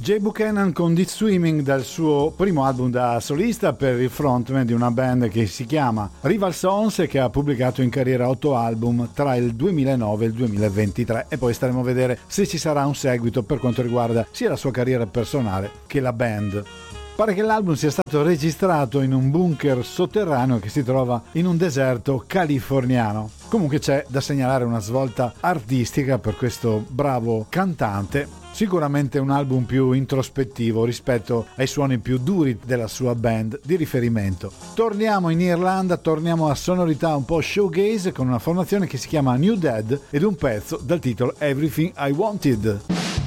Jay Buchanan con Deep Swimming dal suo primo album da solista per il frontman di una band che si chiama Rival Sons e che ha pubblicato in carriera 8 album tra il 2009 e il 2023 e poi staremo a vedere se ci sarà un seguito per quanto riguarda sia la sua carriera personale che la band. Pare che l'album sia stato registrato in un bunker sotterraneo che si trova in un deserto californiano. Comunque c'è da segnalare una svolta artistica per questo bravo cantante. Sicuramente un album più introspettivo rispetto ai suoni più duri della sua band di riferimento. Torniamo in Irlanda, torniamo a sonorità un po' shoegaze con una formazione che si chiama New Dead ed un pezzo dal titolo Everything I Wanted.